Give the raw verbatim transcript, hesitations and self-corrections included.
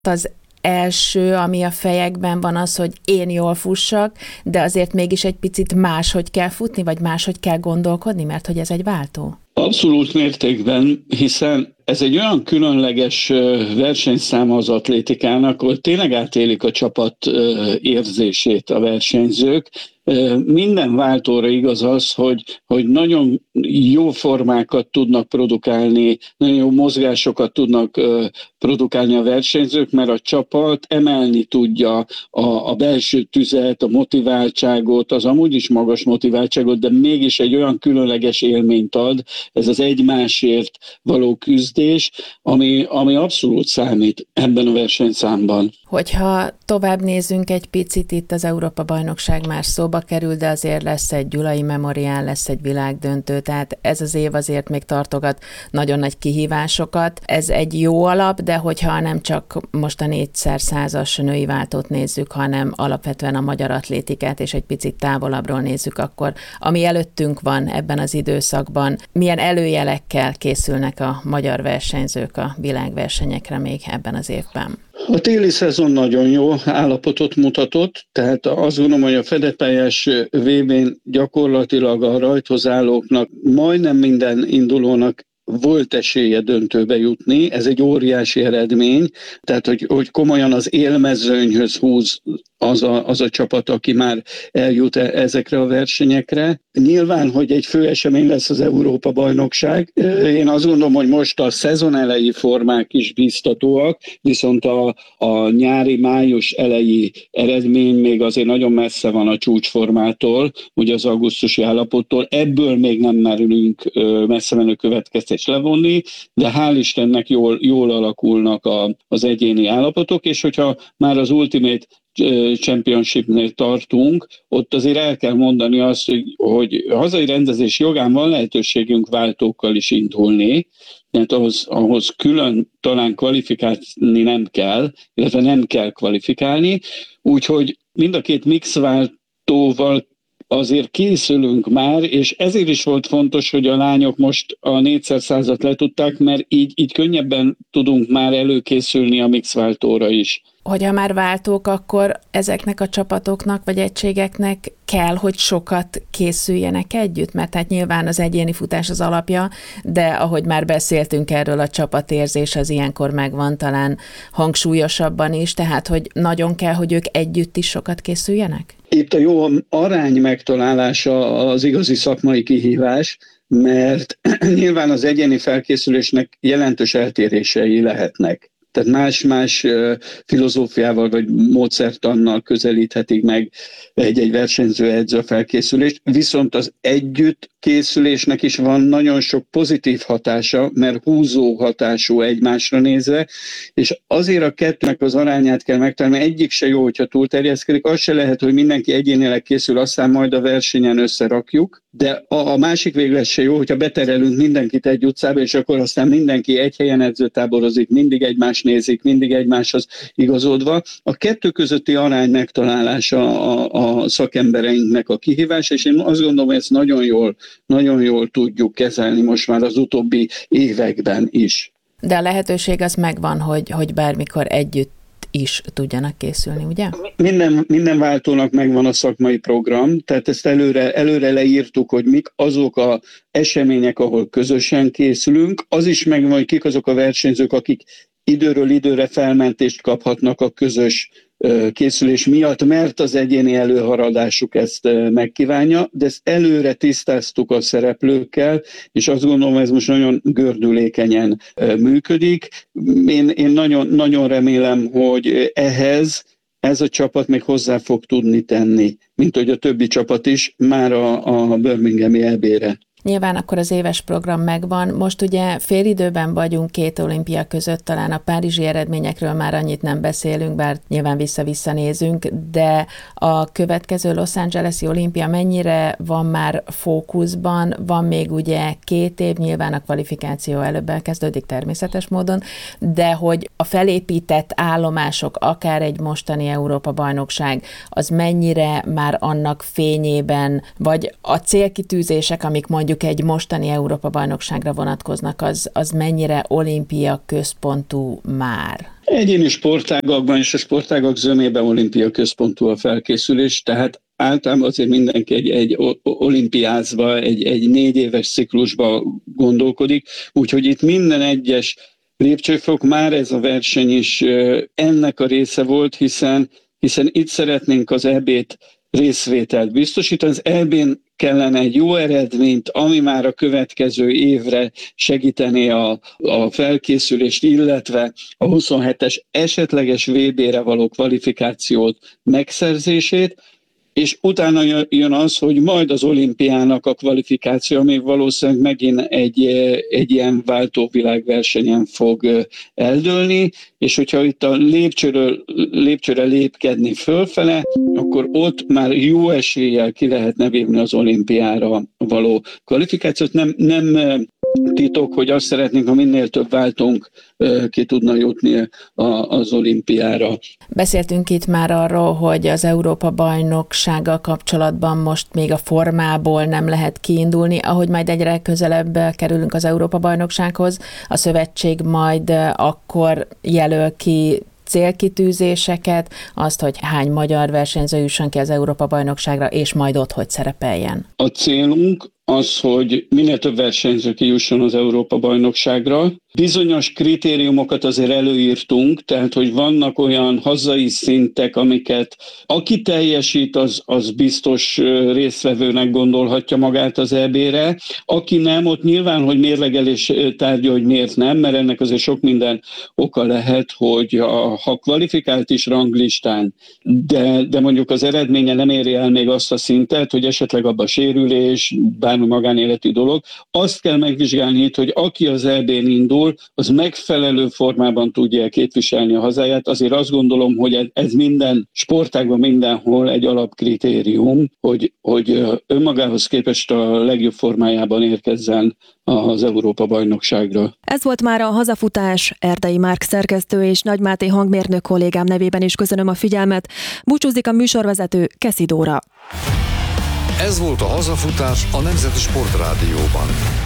Az első, ami a fejekben van az, hogy én jól fussak, de azért mégis egy picit máshogy kell futni, vagy máshogy kell gondolkodni, mert hogy ez egy váltó? Abszolút mértékben, hiszen ez egy olyan különleges versenyszáma az atlétikának, ahol tényleg átélik a csapat érzését a versenyzők. Minden váltóra igaz az, hogy, hogy nagyon jó formákat tudnak produkálni, nagyon jó mozgásokat tudnak produkálni a versenyzők, mert a csapat emelni tudja a, a belső tüzet, a motiváltságot, az amúgy is magas motiváltságot, de mégis egy olyan különleges élményt ad, ez az egymásért való küzdés, ami, ami abszolút számít ebben a versenyszámban. Hogyha tovább nézzünk egy picit, itt az Európa-bajnokság már szóba kerül, de azért lesz egy Gyulai Memoriál, lesz egy világdöntő, tehát ez az év azért még tartogat nagyon nagy kihívásokat. Ez egy jó alap, de hogyha nem csak most a négyszer százas női váltót nézzük, hanem alapvetően a magyar atlétikát, és egy picit távolabbról nézzük, akkor ami előttünk van ebben az időszakban, milyen előjelekkel készülnek a magyar versenyzők a világversenyekre még ebben az évben? A téli szezon nagyon jó állapotot mutatott, tehát azt gondolom, hogy a fedetpályás vé bén gyakorlatilag a rajthoz állóknak majdnem minden indulónak volt esélye döntőbe jutni, ez egy óriási eredmény, tehát hogy, hogy komolyan az élmezőnyhöz húz az a, az a csapat, aki már eljut ezekre a versenyekre. Nyilván, hogy egy fő esemény lesz az Európa-bajnokság. Én azt gondolom, hogy most a szezon eleji formák is biztatóak, viszont a, a nyári-május eleji eredmény még azért nagyon messze van a csúcsformától, ugye az augusztusi állapottól. Ebből még nem merülünk messze menő következtetést levonni, de hál' Istennek jól, jól alakulnak a, az egyéni állapotok, és hogyha már az Ultimate Championshipnél tartunk, ott azért el kell mondani azt, hogy, hogy a hazai rendezés jogán van lehetőségünk váltókkal is indulni, mert ahhoz, ahhoz külön talán kvalifikálni nem kell, illetve nem kell kvalifikálni, úgyhogy mind a két mix váltóval azért készülünk már, és ezért is volt fontos, hogy a lányok most a négyszer százat letudták, mert így, így könnyebben tudunk már előkészülni a mixváltóra is. Hogyha már váltók, akkor ezeknek a csapatoknak vagy egységeknek kell, hogy sokat készüljenek együtt, mert hát nyilván az egyéni futás az alapja, de ahogy már beszéltünk erről, a csapatérzés az ilyenkor megvan, talán hangsúlyosabban is, tehát hogy nagyon kell, hogy ők együtt is sokat készüljenek? Itt a jó arány megtalálása az igazi szakmai kihívás, mert nyilván az egyéni felkészülésnek jelentős eltérései lehetnek. Tehát más-más filozófiával vagy módszertannal közelíthetik meg egy-egy versenyző edző a felkészülést, viszont az együtt készülésnek is van nagyon sok pozitív hatása, mert húzó hatású egymásra nézve, és azért a kettőnek az arányát kell megtalálni, mert egyik se jó, hogyha túlterjeszkedik, az se lehet, hogy mindenki egyénileg készül, aztán majd a versenyen összerakjuk, de a, a másik véglet se jó, hogyha beterelünk mindenkit egy utcába, és akkor aztán mindenki egy helyen edzőtáborozik, mindig egymást nézik, mindig egymáshoz igazodva. A kettő közötti arány megtalálása a, a szakembereinknek a kihívás, és én azt gondolom, hogy ezt nagyon jól, nagyon jól tudjuk kezelni most már az utóbbi években is. De a lehetőség az megvan, hogy, hogy bármikor együtt is tudjanak készülni, ugye? Minden, minden váltónak megvan a szakmai program, tehát ezt előre, előre leírtuk, hogy mik azok az események, ahol közösen készülünk. Az is megvan, hogy kik azok a versenyzők, akik időről időre felmentést kaphatnak a közös készülés miatt, mert az egyéni előharadásuk ezt megkívánja, de ezt előre tisztáztuk a szereplőkkel, és azt gondolom, ez most nagyon gördülékenyen működik. Én, én nagyon, nagyon remélem, hogy ehhez ez a csapat még hozzá fog tudni tenni, mint hogy a többi csapat is már a, a Birminghami é bé-re. Nyilván akkor az éves program megvan. Most ugye félidőben vagyunk két olimpia között, talán a párizsi eredményekről már annyit nem beszélünk, bár nyilván vissza-vissza nézünk, de a következő Los Angeles-i olimpia mennyire van már fókuszban? Van még ugye két év, nyilván a kvalifikáció előbb elkezdődik természetes módon, de hogy a felépített állomások, akár egy mostani Európa-bajnokság, az mennyire már annak fényében, vagy a célkitűzések, amik mondjuk mondjuk egy mostani Európa-bajnokságra vonatkoznak, az, az mennyire olimpia központú már? Egyéni sportágakban és a sportágak zömében olimpia központú a felkészülés, tehát általában azért mindenki egy, egy olimpiázba, egy, egy négy éves ciklusba gondolkodik, úgyhogy itt minden egyes lépcsőfok, már ez a verseny is ennek a része volt, hiszen, hiszen itt szeretnénk az é bét részvételt biztosítani. Az é bén kellene egy jó eredményt, ami már a következő évre segíteni a, a felkészülést, illetve a huszonhetes esetleges vé bére való kvalifikációt megszerzését, és utána jön az, hogy majd az olimpiának a kvalifikáció, ami valószínűleg megint egy, egy ilyen váltóvilágversenyen fog eldőlni, és hogyha itt a lépcsőről, lépcsőre lépkedni fölfele, akkor ott már jó eséllyel ki lehetne vívni az olimpiára való kvalifikációt. Nem, nem titok, hogy azt szeretnénk, ha minél több váltónk ki tudna jutni az olimpiára. Beszéltünk itt már arról, hogy az Európa-bajnoksággal kapcsolatban most még a formából nem lehet kiindulni, ahogy majd egyre közelebb kerülünk az Európa-bajnoksághoz, a szövetség majd akkor jelöl ki célkitűzéseket, azt, hogy hány magyar versenyző jusson ki az Európa-bajnokságra, és majd ott hogy szerepeljen. A célunk az, hogy minél több versenyző kijusson az Európa-bajnokságra. Bizonyos kritériumokat azért előírtunk, tehát hogy vannak olyan hazai szintek, amiket aki teljesít, az, az biztos résztvevőnek gondolhatja magát az é bére. Aki nem, ott nyilván, hogy mérlegelés tárgya, hogy miért nem, mert ennek azért sok minden oka lehet, hogy a, ha kvalifikált is ranglistán, de, de mondjuk az eredménye nem éri el még azt a szintet, hogy esetleg abban sérülés, bármi magánéleti dolog. Azt kell megvizsgálni itt, hogy aki az é bén indul, az megfelelő formában tudja képviselni a hazáját. Azért azt gondolom, hogy ez minden sportágban mindenhol egy alapkritérium, hogy, hogy önmagához képest a legjobb formájában érkezzen az Európa-bajnokságra. Ez volt már a Hazafutás. Erdei Márk szerkesztő és Nagy Máté hangmérnök kollégám nevében is köszönöm a figyelmet. Búcsúzik a műsorvezető, Keszi Dóra. Ez volt a Hazafutás a Nemzeti Sportrádióban.